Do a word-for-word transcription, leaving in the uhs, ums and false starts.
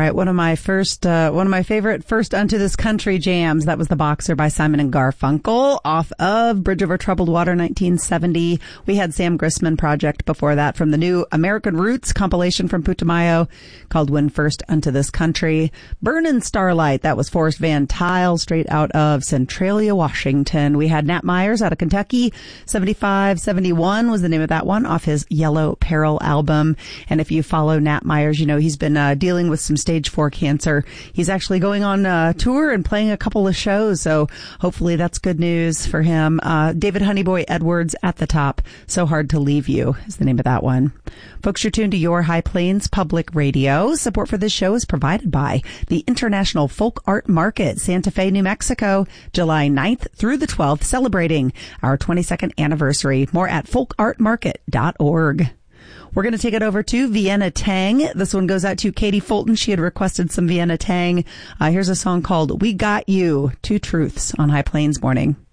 right. One of my first, uh, one of my favorite first Unto This Country jams. That was The Boxer by Simon and Garfunkel off of Bridge Over Troubled Water, nineteen seventy. We had Sam Grissman Project before that from the new American Roots compilation from Putumayo called When First Unto This Country. Burnin' Starlight. That was Forrest Van Tile straight out of Centralia, Washington. We had Nat Myers out of Kentucky. seventy-five seventy-one was the name of that one off his Yellow Peril album. And if you follow Nat Myers, you know he's been uh, dealing with some stage four cancer. He's actually going on a tour and playing a couple of shows, so hopefully that's good news for him. Uh, David Honeyboy Edwards at the top. So Hard to Leave You is the name of that one. Folks, you're tuned to Your High Plains Public Radio. Support for this show is provided by the International Folk Art Market, Santa Fe, New Mexico, July ninth through the twelfth, celebrating our twenty-second anniversary. More at folk art market dot org. We're going to take it over to Vienna Tang. This one goes out to Katie Fulton. She had requested some Vienna Tang. Uh, here's a song called We Got You. Two Truths on High Plains Morning.